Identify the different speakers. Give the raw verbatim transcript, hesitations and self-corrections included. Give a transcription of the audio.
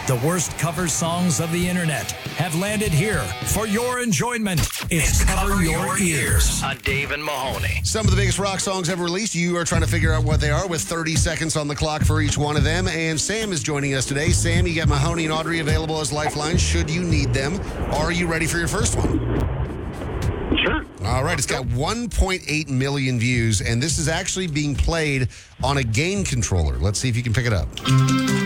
Speaker 1: The worst cover songs of the internet have landed here for your enjoyment. It's, it's Cover, Cover Your, Your Ears on Dave and Mahoney.
Speaker 2: Some of the biggest rock songs ever released. You are trying to figure out what they are with thirty seconds on the clock for each one of them. And Sam is joining us today. Sam, you got Mahoney and Audrey available as lifelines should you need them. Are you ready for your first one?
Speaker 3: Sure.
Speaker 2: All right. It's got one point eight million views, and this is actually being played on a game controller. Let's see if you can pick it up.